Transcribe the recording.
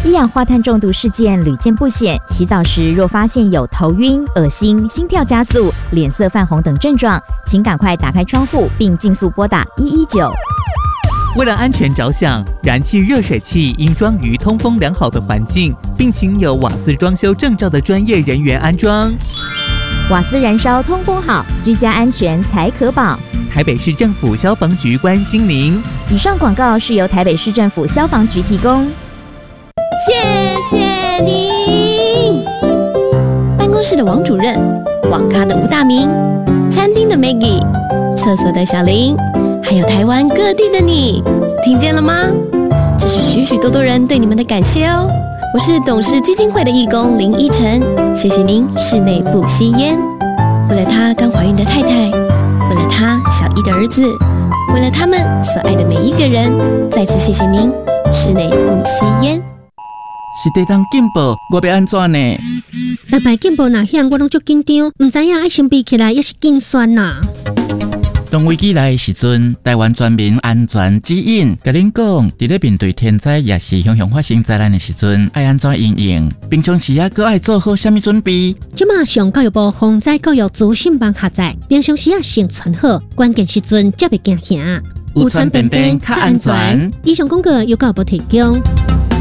一氧化碳中毒事件屡见不鲜，洗澡时若发现有头晕、恶心、心跳加速、脸色泛红等症状，请赶快打开窗户并尽速拨打119。 为了安全着想，燃气热水器应装于通风良好的环境，并请有瓦斯装修证照的专业人员安装。 瓦斯燃烧通风好，居家安全才可保。 台北市政府消防局关心您。 以上广告是由台北市政府消防局提供。 谢谢你。办公室的王主任，网咖的吴大明，餐厅的 Maggie， 厕所的小林，还有台湾各地的你，听见了吗？这是许许多多人对你们的感谢哦。我是董事基金会的义工林依晨，谢谢您室内不吸烟。为了他刚怀孕的太太，为了他小一的儿子，为了他们所爱的每一个人，再次谢谢您室内不吸烟。 是地当进步，我要安怎呢？ 台牌进步哪样，我拢足紧张，唔知影爱先比起来也是紧酸呐。 当危机来的时阵，台湾全民安全指引，甲恁讲，伫咧面对天灾也是熊熊发生灾难的时阵，爱安怎应应？平常时啊，搁爱做好啥物准备？ 即马上教育部防灾教育资讯网下载，平常时啊先存好，关键时阵才袂惊吓。 有穿便便较安全。 以上广告由教育部提供。